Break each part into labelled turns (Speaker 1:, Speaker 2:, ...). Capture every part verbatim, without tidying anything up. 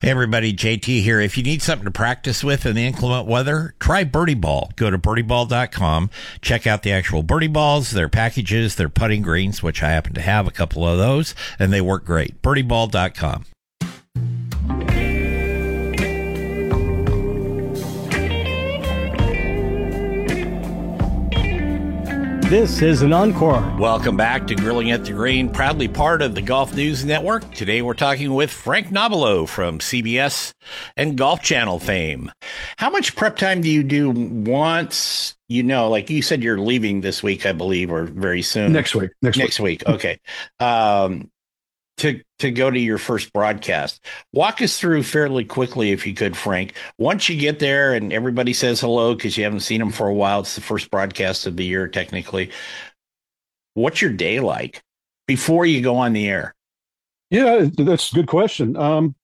Speaker 1: Hey everybody, J T here. If you need something to practice with in the inclement weather, try Birdie Ball. Go to birdie ball dot com. Check out the actual Birdie Balls, their packages, their putting greens, which I happen to have a couple of those, and they work great. birdie ball dot com.
Speaker 2: This is an encore.
Speaker 1: Welcome back to Grilling at the Green, proudly part of the Golf News Network. Today we're talking with Frank Nobilo from C B S and Golf Channel fame. How much prep time do you do once, you know, like you said you're leaving this week, I believe, or very soon?
Speaker 3: Next week. Next,
Speaker 1: Next
Speaker 3: week.
Speaker 1: week. Okay. Um, to to go to your first broadcast. Walk us through fairly quickly, if you could, Frank. Once you get there and everybody says hello because you haven't seen them for a while, it's the first broadcast of the year, technically. What's your day like before you go on the air?
Speaker 3: Yeah, that's a good question. Um,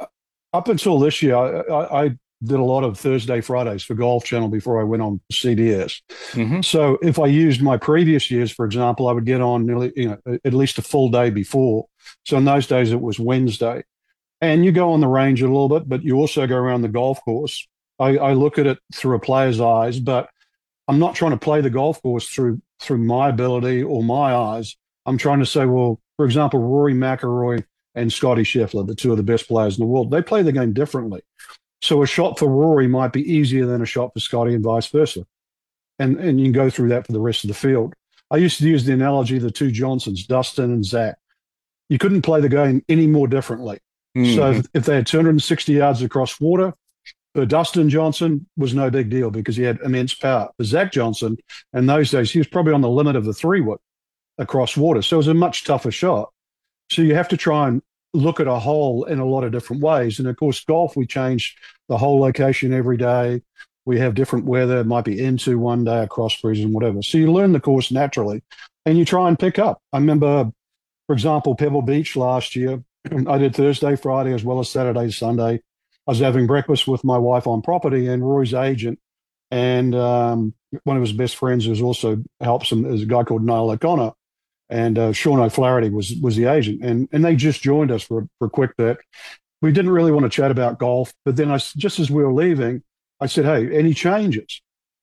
Speaker 3: up until this year, I, I, I did a lot of Thursday, Fridays for Golf Channel before I went on C B S.
Speaker 1: Mm-hmm.
Speaker 3: So if I used my previous years, for example, I would get on nearly, you know, at least a full day before. So in those days, it was Wednesday. And you go on the range a little bit, but you also go around the golf course. I, I look at it through a player's eyes, but I'm not trying to play the golf course through through my ability or my eyes. I'm trying to say, well, for example, Rory McIlroy and Scotty Scheffler, the two of the best players in the world, they play the game differently. So a shot for Rory might be easier than a shot for Scotty and vice versa. And, and you can go through that for the rest of the field. I used to use the analogy of the two Johnsons, Dustin and Zach. You couldn't play the game any more differently. Mm-hmm. So if, if they had two hundred sixty yards across water, for Dustin Johnson was no big deal because he had immense power. For Zach Johnson, in those days, he was probably on the limit of the three wood across water. So it was a much tougher shot. So you have to try and look at a hole in a lot of different ways. And of course, golf, we change the hole location every day. We have different weather. It might be into one day, a cross breeze and whatever. So you learn the course naturally and you try and pick up. I remember, for example, Pebble Beach last year, I did Thursday, Friday, as well as Saturday, Sunday. I was having breakfast with my wife on property and Roy's agent and um, one of his best friends who also helps him is a guy called Niall O'Connor. And uh, Sean O'Flaherty was was the agent. And and they just joined us for, for a quick bit. We didn't really want to chat about golf. But then I, just as we were leaving, I said, hey, any changes?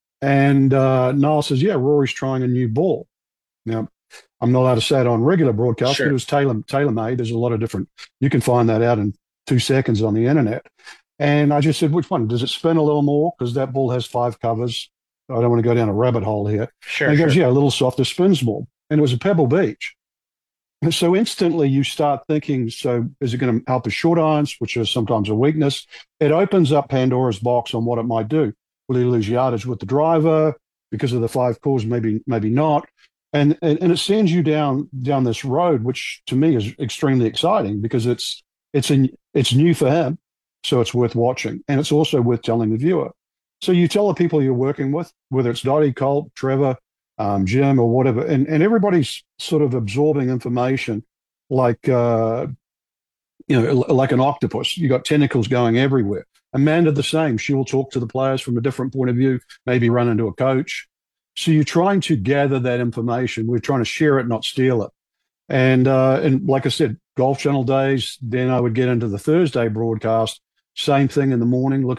Speaker 3: And uh, Niall says, yeah, Rory's trying a new ball. Now, I'm not allowed to say it on regular broadcast, sure. But it was tailor, tailor-made. There's a lot of different, you can find that out in two seconds on the internet. And I just said, which one? Does it spin a little more? Because that ball has five covers. I don't want to go down a rabbit hole here.
Speaker 1: Sure,
Speaker 3: and he
Speaker 1: sure.
Speaker 3: goes, yeah, a little softer, spins more. And it was a Pebble Beach. And so instantly you start thinking, so is it going to help with short irons, which is sometimes a weakness? It opens up Pandora's box on what it might do. Will he lose yardage with the driver because of the five calls? Maybe, maybe not. And, and and it sends you down down this road, which to me is extremely exciting because it's it's a, it's new for him, so it's worth watching, and it's also worth telling the viewer. So you tell the people you're working with, whether it's Dottie, Colt, Trevor, um, Jim, or whatever, and and everybody's sort of absorbing information like uh, you know like an octopus. You got tentacles going everywhere. Amanda the same. She will talk to the players from a different point of view, maybe run into a coach. So you're trying to gather that information. We're trying to share it, not steal it. And uh, and like I said, Golf Channel days, then I would get into the Thursday broadcast. Same thing in the morning, look